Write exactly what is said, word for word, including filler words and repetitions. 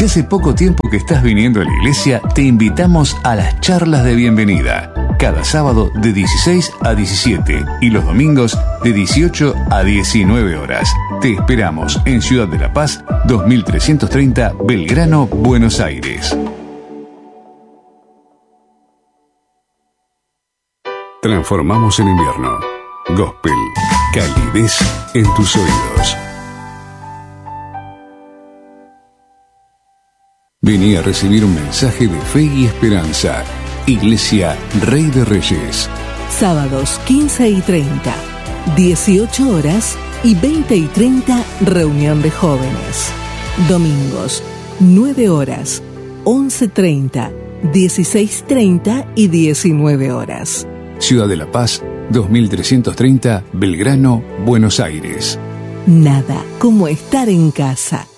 Si hace poco tiempo que estás viniendo a la iglesia, te invitamos a las charlas de bienvenida. Cada sábado de dieciséis a diecisiete y los domingos de dieciocho a diecinueve horas. Te esperamos en Ciudad de la Paz, dos mil trescientos treinta, Belgrano, Buenos Aires. Transformamos el invierno. Gospel. Calidez en tus oídos. Vení a recibir un mensaje de fe y esperanza. Iglesia Rey de Reyes. Sábados quince y treinta, dieciocho horas y veinte y treinta, reunión de jóvenes. Domingos, nueve horas, once treinta, dieciséis treinta y diecinueve horas. Ciudad de la Paz, dos mil trescientos treinta, Belgrano, Buenos Aires. Nada como estar en casa.